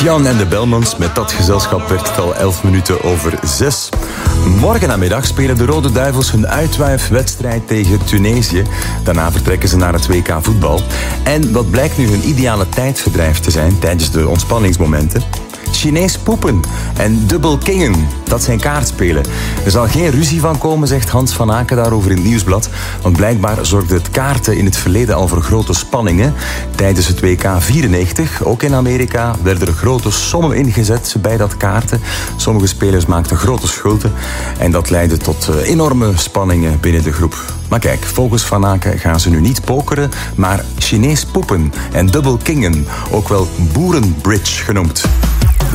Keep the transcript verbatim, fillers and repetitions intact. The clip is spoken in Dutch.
Jan en de Belmonts, met dat gezelschap werd het al elf minuten over zes. Morgenmiddag spelen de Rode Duivels hun uitwuifwedstrijd tegen Tunesië. Daarna vertrekken ze naar het W K voetbal. En wat blijkt nu hun ideale tijdverdrijf te zijn tijdens de ontspanningsmomenten? Chinees poepen en dubbel kingen, dat zijn kaartspelen. Er zal geen ruzie van komen, zegt Hans van Aken daarover in het Nieuwsblad. Want blijkbaar zorgde het kaarten in het verleden al voor grote spanningen. Tijdens het W K vierennegentig, ook in Amerika, werden er grote sommen ingezet bij dat kaarten. Sommige spelers maakten grote schulden en dat leidde tot enorme spanningen binnen de groep. Maar kijk, volgens Van Aken gaan ze nu niet pokeren, maar Chinees poepen en dubbel kingen, ook wel boerenbridge genoemd.